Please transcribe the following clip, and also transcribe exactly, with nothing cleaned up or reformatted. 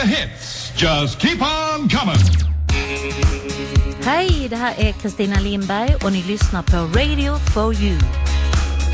the hits just keep on coming. Hej, det här är Kristina Lindberg och ni lyssnar på Radio for You.